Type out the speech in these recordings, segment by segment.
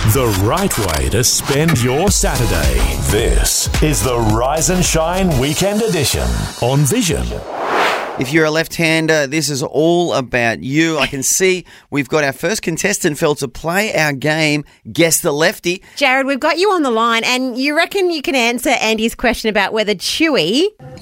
The right way to spend your Saturday. This is the Rise and Shine Weekend Edition on Vision. If you're a left-hander, this is all about you. I can see we've got our first contestant, Phil, to play our game, Guess the Lefty. Jared, we've got you on the line, and you reckon you can answer Andy's question about whether Chewy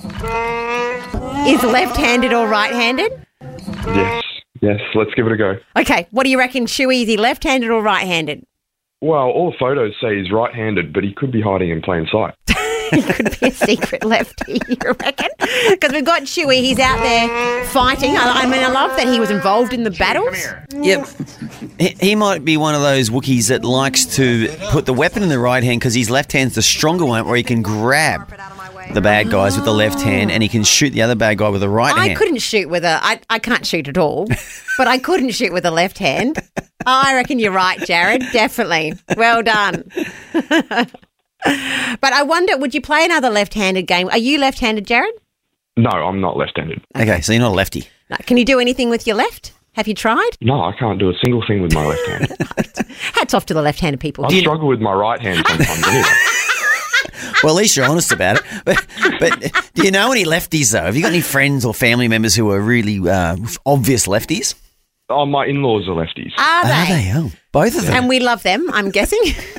is left-handed or right-handed? Yes, let's give it a go. Okay, what do you reckon, Chewy? Is he left-handed or right-handed? Well, all the photos say he's right-handed, but he could be hiding in plain sight. He could be a secret lefty, you reckon? Because we've got Chewy, he's out there fighting. I mean, I love that he was involved in the battles. Yep. He might be one of those Wookiees that likes to put the weapon in the right hand because his left hand's the stronger one, where he can grab the bad guys with the left hand and he can shoot the other bad guy with the right hand. I couldn't shoot with I can't shoot at all, but I couldn't shoot with the left hand. I reckon you're right, Jared. Definitely. Well done. But I wonder, would you play another left-handed game? Are you left-handed, Jared? No, I'm not left-handed. Okay, so you're not a lefty. No. Can you do anything with your left? Have you tried? No, I can't do a single thing with my left hand. Hats off to the left-handed people. I struggle with my right hand sometimes anyway. Well, at least you're honest about it. But do you know any lefties, though? Have you got any friends or family members who are really obvious lefties? Oh, my in-laws are lefties. Are they? Oh, both of them. And we love them, I'm guessing.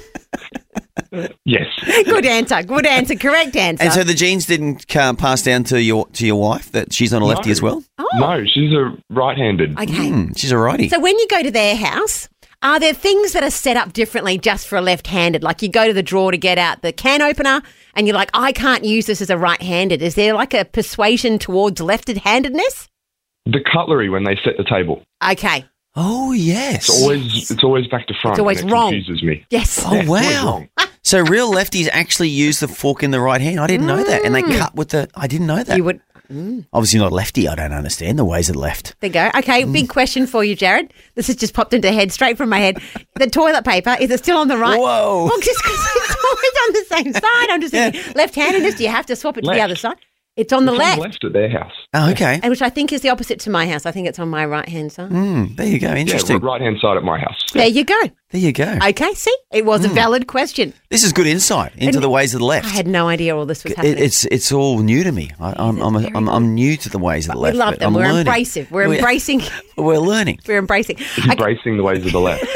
Yes. Good answer. Correct answer. And so the genes didn't pass down to your wife, that she's not a lefty as well? Oh. No, she's a right-handed. Okay. She's a righty. So when you go to their house, are there things that are set up differently just for a left-handed? Like you go to the drawer to get out the can opener and you're like, I can't use this as a right-handed. Is there like a persuasion towards left-handedness? The cutlery when they set the table. Okay. Oh, yes. It's always back to front. It's always and it wrong. Confuses me. Yes. Oh, Yeah, it's always wow. wrong. So real lefties actually use the fork in the right hand. I didn't know that. And they cut with the... I didn't know that. You would... Obviously not a lefty. I don't understand the ways of the left. There you go. Okay, big question for you, Jared. This has just popped into head, straight from my head. The toilet paper, is it still on the right? Whoa. Well, just because it's always on the same side. I'm just thinking, left-handedness, do you have to swap it to the Left. other side? It's on the It's left. on the left at their house. Oh, okay. And which I think is the opposite to my house. I think it's on my right-hand side. There you go. Interesting. Yeah, right-hand side at my house. There you go. There you go. Okay, see? It was a valid question. This is good insight into the ways of the left. I had no idea all this was happening. It's all new to me. I'm new to the ways of the we left. love but them. I'm We're learning. embracing. We're embracing. We're learning. We're embracing. Embracing the ways of the left.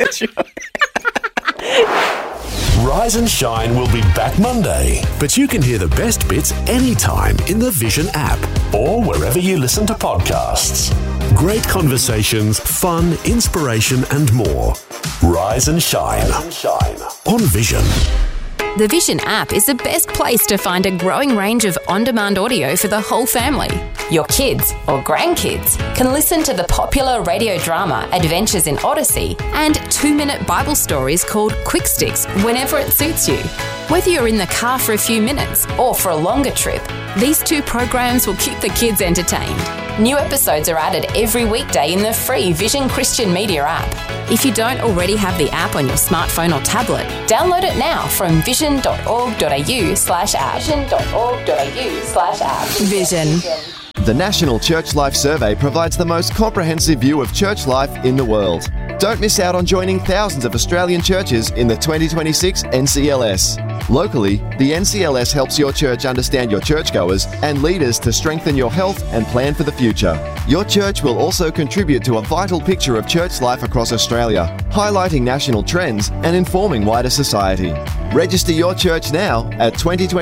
Rise and Shine will be back Monday, but you can hear the best bits anytime in the Vision app or wherever you listen to podcasts. Great conversations, fun, inspiration and more. Rise and Shine on Vision. The Vision app is the best place to find a growing range of on-demand audio for the whole family. Your kids or grandkids can listen to the popular radio drama Adventures in Odyssey and 2-minute Bible stories called Quick Sticks whenever it suits you. Whether you're in the car for a few minutes or for a longer trip, these 2 programs will keep the kids entertained. New episodes are added every weekday in the free Vision Christian Media app. If you don't already have the app on your smartphone or tablet, download it now from vision.org.au/app. Vision.org.au/app. Vision. The National Church Life Survey provides the most comprehensive view of church life in the world. Don't miss out on joining thousands of Australian churches in the 2026 NCLS. Locally, the NCLS helps your church understand your churchgoers and leaders to strengthen your health and plan for the future. Your church will also contribute to a vital picture of church life across Australia, highlighting national trends and informing wider society. Register your church now at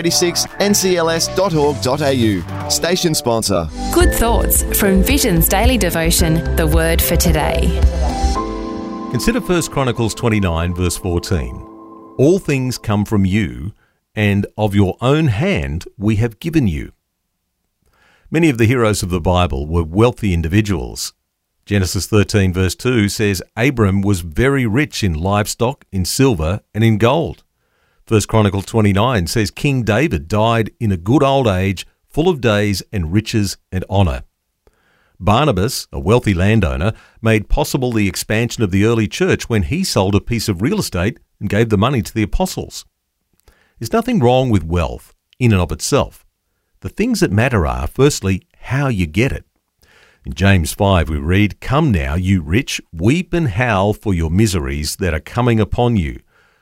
2026ncls.org.au. Station sponsor. Good thoughts from Vision's daily devotion, The Word for Today. Consider 1 Chronicles 29 verse 14. All things come from you, and of your own hand we have given you. Many of the heroes of the Bible were wealthy individuals. Genesis 13 verse 2 says Abram was very rich in livestock, in silver, and in gold. 1 Chronicles 29 says King David died in a good old age, full of days and riches and honour. Barnabas, a wealthy landowner, made possible the expansion of the early church when he sold a piece of real estate and gave the money to the apostles. There's nothing wrong with wealth in and of itself. The things that matter are, firstly, how you get it. In James 5 we read, "Come now, you rich, weep and howl for your miseries that are coming upon you.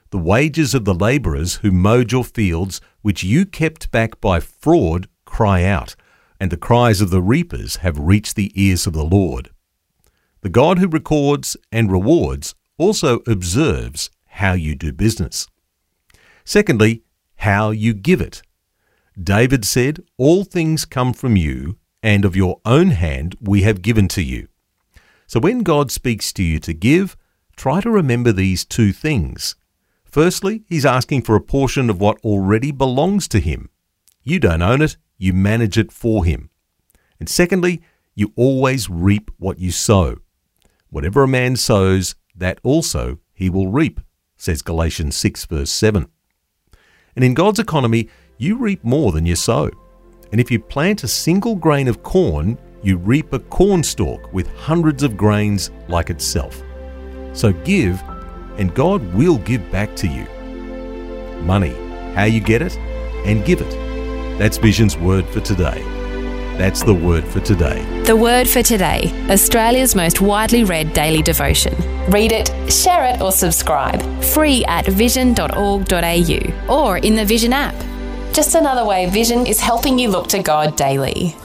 The wages of the labourers who mowed your fields, which you kept back by fraud, cry out, and the cries of the reapers have reached the ears of the Lord. The God who records and rewards also observes how you do business. Secondly, how you give it. David said, "All things come from you, and of your own hand we have given to you." So when God speaks to you to give, try to remember these two things. Firstly, he's asking for a portion of what already belongs to him. You don't own it, you manage it for him. And secondly, you always reap what you sow. Whatever a man sows, that also he will reap, says Galatians 6 verse 7. And in God's economy, you reap more than you sow. And if you plant a single grain of corn, you reap a corn stalk with hundreds of grains like itself. So give, and God will give back to you. Money, how you get it, and give it. That's Vision's word for today. That's the word for today. The Word for Today, Australia's most widely read daily devotion. Read it, share it or subscribe. Free at vision.org.au or in the Vision app. Just another way Vision is helping you look to God daily.